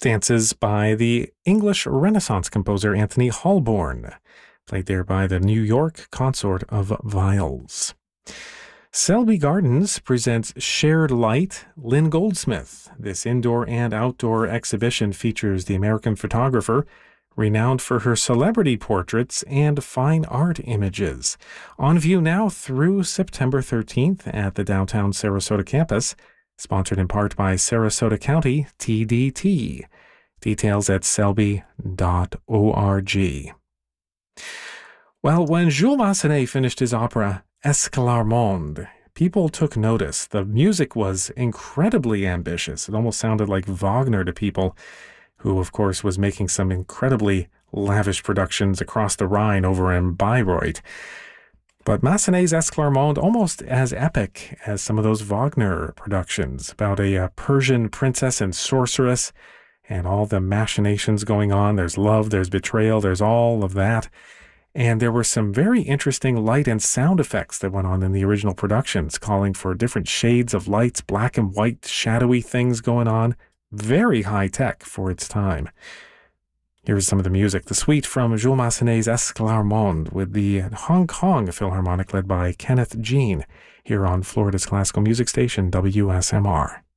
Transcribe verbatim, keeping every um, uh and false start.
Dances by the English Renaissance composer Anthony Holborn, played there by the New York Consort of Viols. Selby Gardens presents Shared Light, Lynn Goldsmith. This indoor and outdoor exhibition features the American photographer, renowned for her celebrity portraits and fine art images. On view now through September thirteenth at the downtown Sarasota campus, sponsored in part by Sarasota County T D T. Details at selby dot org. Well, when Jules Massenet finished his opera Esclarmonde, people took notice. The music was incredibly ambitious. It almost sounded like Wagner to people, who, of course, was making some incredibly lavish productions across the Rhine over in Bayreuth. But Massenet's Esclarmonde almost as epic as some of those Wagner productions about a, a Persian princess and sorceress and all the machinations going on. There's love, there's betrayal, there's all of that. And there were some very interesting light and sound effects that went on in the original productions, calling for different shades of lights, black and white, shadowy things going on. Very high tech for its time. Here's some of the music. The suite from Jules Massenet's Esclarmonde with the Hong Kong Philharmonic led by Kenneth Jean here on Florida's classical music station, W S M R.